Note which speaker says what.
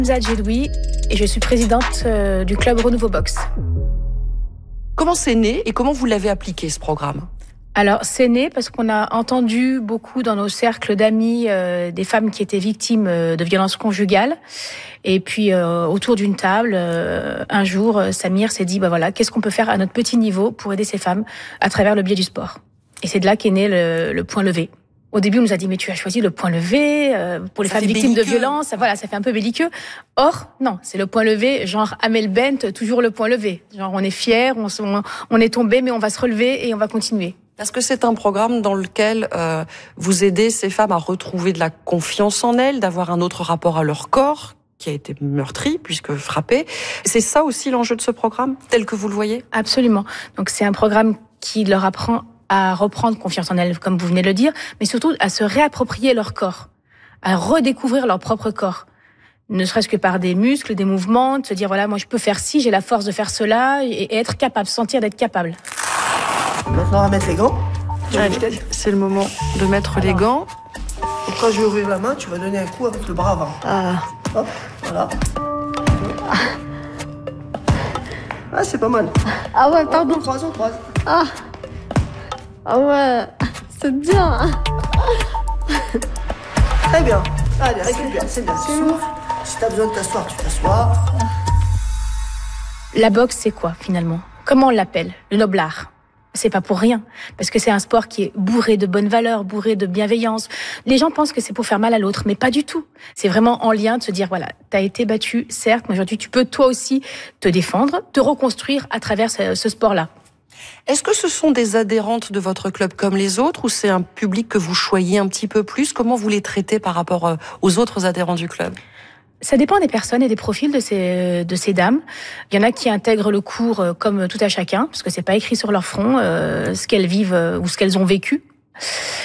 Speaker 1: Hamza Djedoui et je suis présidente du club Renouveau Boxe.
Speaker 2: Comment c'est né et comment vous l'avez appliqué ce programme ?
Speaker 1: Alors, c'est né parce qu'on a entendu beaucoup dans nos cercles d'amis des femmes qui étaient victimes de violences conjugales. Et puis, autour d'une table, un jour, Samir s'est dit, voilà, qu'est-ce qu'on peut faire à notre petit niveau pour aider ces femmes à travers le biais du sport ? Et c'est de là qu'est né le point levé. Au début, on nous a dit, mais tu as choisi le point levé pour les femmes victimes de violences. Ça fait un peu belliqueux. Or, non, c'est le point levé, genre Amel Bent, toujours le point levé. Genre, on est fiers, on est tombé, mais on va se relever et on va continuer.
Speaker 2: Parce que c'est un programme dans lequel vous aidez ces femmes à retrouver de la confiance en elles, d'avoir un autre rapport à leur corps qui a été meurtri, puisque frappé. C'est ça aussi l'enjeu de ce programme, tel que vous le voyez ?
Speaker 1: Absolument. Donc, c'est un programme qui leur apprend à reprendre confiance en elles, comme vous venez de le dire, mais surtout à se réapproprier leur corps, à redécouvrir leur propre corps. Ne serait-ce que par des muscles, des mouvements, de se dire, voilà, moi je peux faire ci, j'ai la force de faire cela, et être capable, sentir d'être capable.
Speaker 3: Maintenant, on va mettre les gants.
Speaker 2: Allez, c'est le moment de mettre les gants.
Speaker 3: Et quand je vais ouvrir la main, tu vas donner un coup avec le bras avant. Hop, voilà. Ah, c'est pas mal.
Speaker 4: Ah ouais, pardon.
Speaker 3: On croise.
Speaker 4: Ah ouais, c'est bien.
Speaker 3: Très bien. Allez, récupère, c'est bien. Souffle. Si t'as besoin de t'asseoir, tu t'assois.
Speaker 1: La boxe, c'est quoi, finalement ? Comment on l'appelle ? Le noble art. C'est pas pour rien, parce que c'est un sport qui est bourré de bonnes valeurs, bourré de bienveillance. Les gens pensent que c'est pour faire mal à l'autre, mais pas du tout. C'est vraiment en lien de se dire, voilà, t'as été battu, certes, mais aujourd'hui tu peux toi aussi te défendre, te reconstruire à travers ce sport-là.
Speaker 2: Est-ce que ce sont des adhérentes de votre club comme les autres ou c'est un public que vous choyez un petit peu plus ? Comment vous les traitez par rapport aux autres adhérents du club ?
Speaker 1: Ça dépend des personnes et des profils de ces dames. Il y en a qui intègrent le cours comme tout à chacun, parce que c'est pas écrit sur leur front ce qu'elles vivent ou ce qu'elles ont vécu.